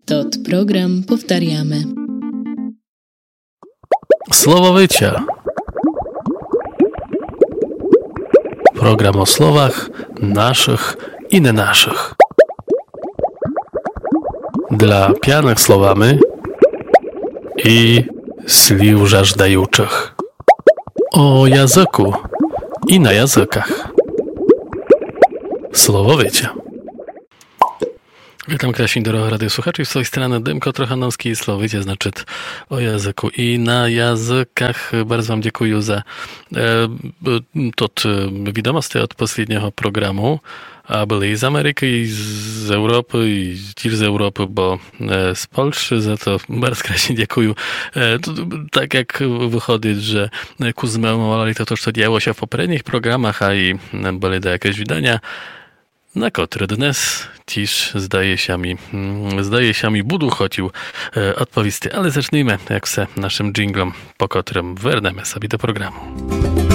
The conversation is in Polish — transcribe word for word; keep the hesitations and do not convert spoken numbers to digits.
Tot program powtarzamy. Słowowycia. Program o słowach naszych i nie naszych. Dla pijanych słowami i sliw żażdajuczych. O języku i na językach. Słowowycia. Witam Krasin, droga radiosłuchaczy. Z tej strony Dymko Trochanowski i Słowowycie, znaczy o języku i na językach. Bardzo wam dziękuję za e, tot wiadomości od poprzedniego programu. A byli i z Ameryki, i z Europy, i też z Europy, bo e, z Polski, za to bardzo Krasin dziękuję. E, to, tak jak wychodzi, że kuzmemowali to, to, co działo się w poprzednich programach, a i byli do jakieś widania, na który dnes dziś zdaje się mi, zdaje się mi, budu chodził e, odpowiedzi. Ale zacznijmy, jak se naszym dżinglom, po którym wernemy sobie do programu.